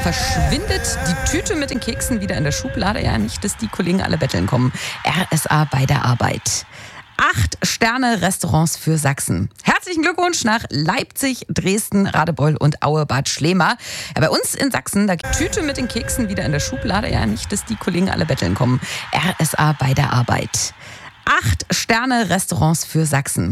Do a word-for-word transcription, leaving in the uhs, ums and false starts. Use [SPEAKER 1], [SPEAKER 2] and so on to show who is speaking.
[SPEAKER 1] Verschwindet die Tüte mit den Keksen wieder in der Schublade? Ja, nicht, dass die Kollegen alle betteln kommen. R S A bei der Arbeit. Acht Sterne Restaurants für Sachsen. Herzlichen Glückwunsch nach Leipzig, Dresden, Radebeul und Aue-Bad Schlema. Ja, bei uns in Sachsen, da Tüte mit den Keksen wieder in der Schublade. Ja, nicht, dass die Kollegen alle betteln kommen. R S A bei der Arbeit. Acht Sterne Restaurants für Sachsen.